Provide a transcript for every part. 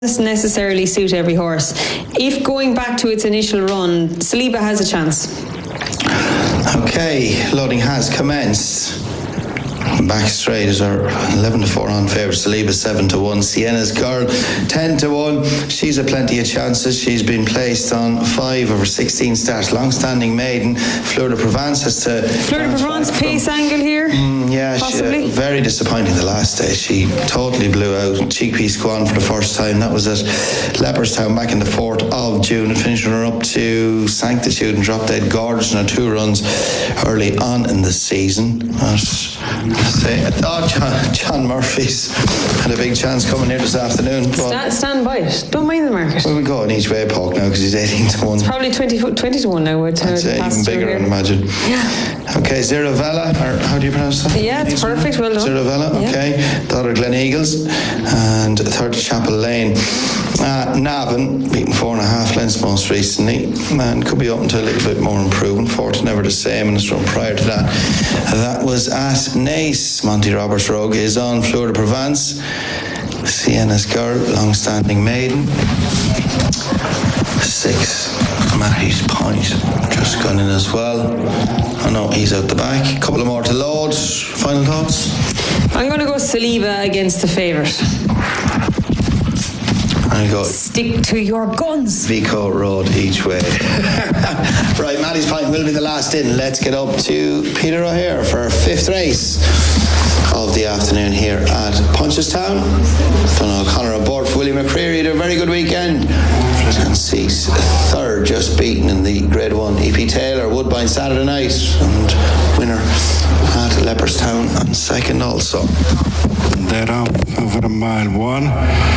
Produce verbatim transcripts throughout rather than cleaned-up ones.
doesn't necessarily suit every horse. If going back to its initial run, Saliba has a chance. Okay, loading has commenced. Back straight is our eleven to four on favourite. Saliba seven to one. Sienna's Girl ten to one. She's had plenty of chances. She's been placed on five over sixteen starts. Long-standing maiden. Fleur de Provence has to. Fleur de Provence pace from, angle here. Mm, yeah, possibly. She, uh, very disappointing the last day. She totally blew out Chickpea Squan for the first time. That was at Leopardstown back in the fourth of June. And finished her up to Sanctitude and dropped dead gorgeous in her two runs early on in the season. But, Say, oh, John, John Murphy's had a big chance coming here this afternoon. Stand, stand by it. Don't mind the market. We'll go in each way, Paul, now because he's eighteen to one. It's probably twenty, twenty to one now. I'd say even bigger, I'd imagine. Yeah. Okay, Ziravella, or how do you pronounce that? Yeah, it's perfect. Well done. Ziravella, okay. Yeah. Daughter Glen Eagles, and third Chapel Lane. Uh, Navan, beaten four and a half lengths most recently, and could be open to a little bit more improvement. Fourth, never the same, and it's run prior to that. That was at Nace. Monty Roberts Rogue is on. Fleur de Provence. Sienna's Girl, long-standing maiden. Six, Matty's Point, just gone in as well. Oh no, he's out the back. A couple of more to load. Final thoughts? I'm going to go Saliba against the favourite. I go. Stick to your guns. Vico Road each way. Right, Matty's Point will be the last in. Let's get up to Peter O'Hare for our fifth race of the afternoon here at Punchestown. Donald O'Connor aboard for Willie McCreary. Had a very good weekend. And sees third, just beaten in the Grade One. E P Taylor, Woodbine Saturday night, and winner at Leopardstown, and second also. They're up over a mile one.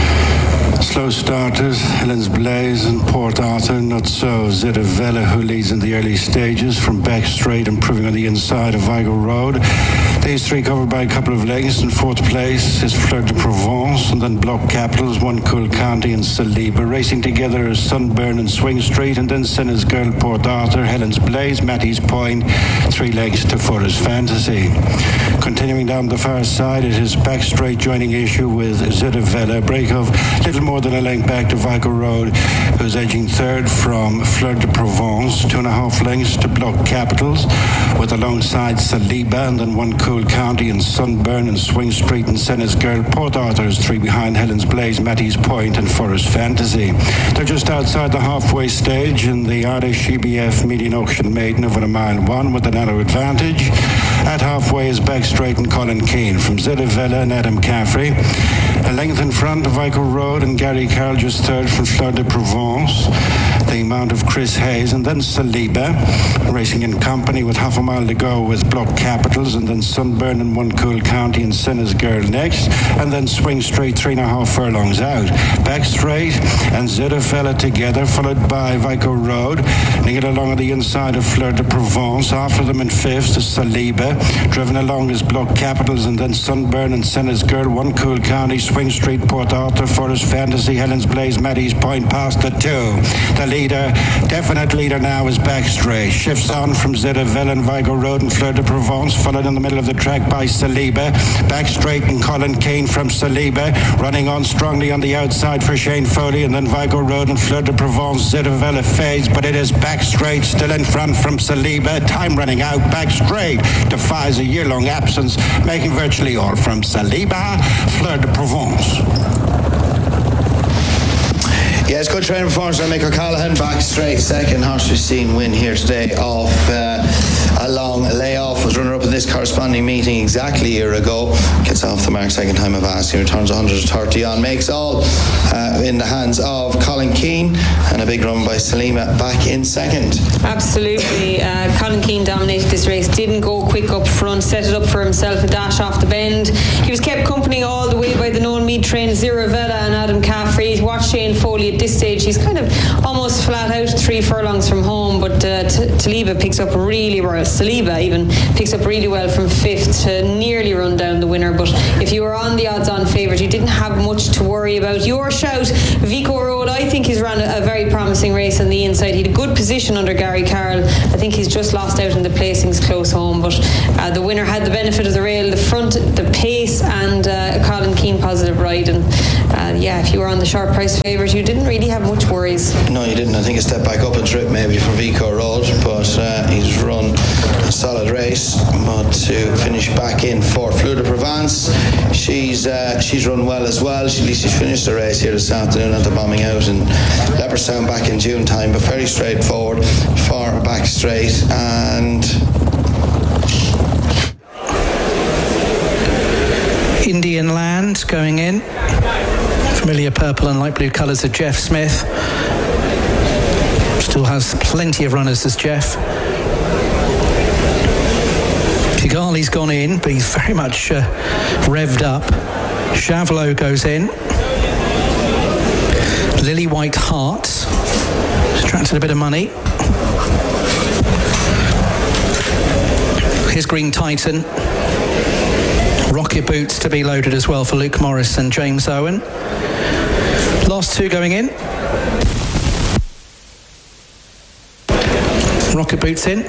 Slow starters, Helen's Blaze and Port Arthur, not so. Ziravella, who leads in the early stages from back straight, improving on the inside of Vigo Road. These three covered by a couple of lengths. In fourth place is Fleur de Provence, and then Block Capitals, One Cool County and Saliba. Racing together is Sunburn and Swing Street, and then Senna's Girl, Port Arthur, Helen's Blaze, Matty's Point, three legs to Forest Fantasy. Continuing down the far side, it is back straight joining issue with Ziravella. Break of little more than a length back to Vigo Road, who's edging third from Fleur de Provence, two and a half lengths to Block Capitals, with alongside Saliba, and then One Cool County and Sunburn and Swing Street and Senna's Girl. Port Arthur's three behind Helen's Blaze, Matty's Point and Forest Fantasy. They're just outside the halfway stage in the Irish E B F Median Auction Maiden over a mile one with a narrow advantage. At halfway is back straight and Colin Keane from Ziravella and Adam Caffrey. A length in front of Vico Road and Gary Carroll just third from Fleur de Provence. The amount of Chris Hayes, and then Saliba racing in company with half a mile to go with Block Capitals, and then Sunburn and One Cool County and Senna's Girl next, and then Swing Straight three and a half furlongs out. Back straight and Ziravella together, followed by Vico Road. And they get along on the inside of Fleur de Provence. After them in fifth is Saliba. Driven along is Block Capitals, and then Sunburn and Senna's Girl, One Cool County, Swing Street, Port Arthur, Forest Fantasy, Helen's Blaze, Matty's Point past the two. The leader, definite leader now, is back straight. Shifts on from Ziravella and Vigo Road and Fleur de Provence, followed in the middle of the track by Saliba. Back straight and Colin Keane from Saliba, running on strongly on the outside for Shane Foley, and then Vigo Road and Fleur de Provence. Ziravella fades, but it is back straight, still in front from Saliba. Time running out, back straight, defies a year-long absence, making virtually all from Saliba. Fleur de Provence. Yes, good training performance by Mick O'Callaghan. Back straight, second horse we've seen win here today off uh, a long layoff. Was runner-up in this corresponding meeting exactly a year ago. Gets off the mark second time I've asked. He returns one hundred thirty on. Makes all uh, in the hands of Colin Keane, and a big run by Salima back in second. Absolutely. Uh, Colin Keane dominated this race. Didn't go quick up front. Set it up for himself a dash off the bend. He was kept company all the way by the known meat train Ziravella and Adam Caffrey. Watch Shane Foley at this stage. He's kind of almost flat out three furlongs from home, but uh, T- Taliba picks up really well. Saliba even picks up really well from fifth to nearly run down the winner. But if you were on the odds-on favourite, you didn't have much to worry about. Your shout, Vico Road, I think he's run a, a very promising race on the inside. He had a good position under Gary Carroll. I think he's just lost out in the placings close home, but uh, the winner had the benefit of the rail, the front, the pace, and uh, Colin Keane positive ride, and uh, yeah, if you were on the short price favourite, you didn't really have much worries. No, you didn't. I think a step back up a trip maybe for Vico Road, but uh, he's run a solid race. But to finish back in for Fleur de Provence, she's uh, she's run well as well. She, at least she's finished the race here this afternoon after bombing out in Leopardstown back in June time, but very straightforward, far back straight, and Indian Land going in. Familiar purple and light blue colours of Jeff Smith. Still has plenty of runners as Jeff. Kigali's gone in, but he's very much uh, revved up. Javelot goes in. Lily White Heart attracted a bit of money. Here's Green Titan. Rocket Boots to be loaded as well for Luke Morris and James Owen. Last two going in. Rocket Boots in.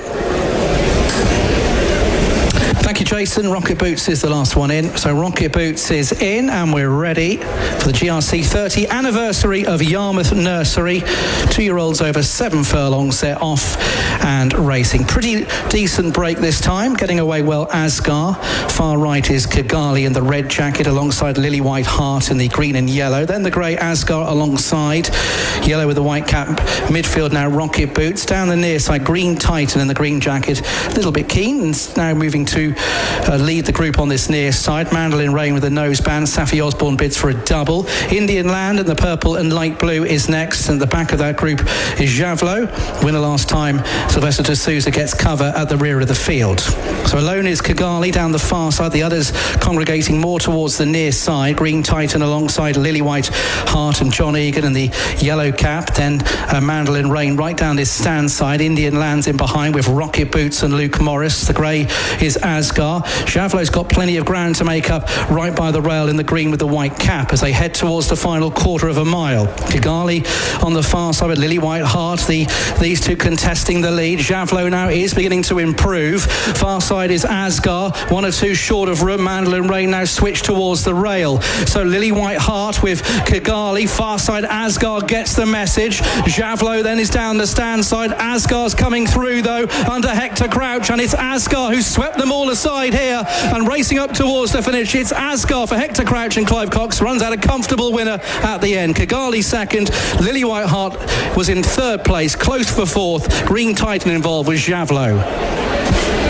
Thank you, Jason. Rocket Boots is the last one in. So Rocket Boots is in, and we're ready for the G R C thirty anniversary of Yarmouth Nursery. Two-year-olds over seven furlongs. They're off and racing. Pretty decent break this time. Getting away well, Asgar. Far right is Kigali in the red jacket alongside Lily White Heart in the green and yellow. Then the grey Asgar alongside. Yellow with the white cap. Midfield now Rocket Boots. Down the near side, Green Titan in the green jacket. A little bit keen, and now moving to Uh, lead the group on this near side. Mandolin Rain with a noseband. Safi Osborne bids for a double. Indian Land in the purple and light blue is next, and the back of that group is Javelot. Winner last time, Sylvester de Souza gets cover at the rear of the field. So alone is Kigali down the far side, the others congregating more towards the near side. Green Titan alongside Lily White Heart and John Egan in the yellow cap. Then uh, Mandolin Rain right down this stand side. Indian Land's in behind with Rocket Boots and Luke Morris. The grey is Asgar. Javelot's got plenty of ground to make up right by the rail in the green with the white cap as they head towards the final quarter of a mile. Kigali on the far side with Lily White Heart, the, these two contesting the lead. Javelot now is beginning to improve. Far side is Asgar, one or two short of room. Mandolin Rain now switched towards the rail. So Lily White Heart with Kigali. Far side Asgar gets the message. Javelot then is down the stand side. Asgar's coming through though under Hector Crouch, and it's Asgar who swept them all aside here and racing up towards the finish. It's Asgar for Hector Crouch, and Clive Cox runs out a comfortable winner at the end. Kigali second. Lily White Heart was in third place, close for fourth. Green Titan involved with Javelot.